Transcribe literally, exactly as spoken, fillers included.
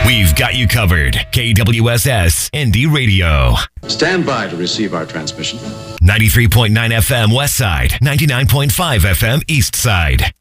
We've got you covered. K W S S Indie Radio. Stand by to receive our transmission. ninety-three point nine F M West Side, ninety-nine point five F M East Side.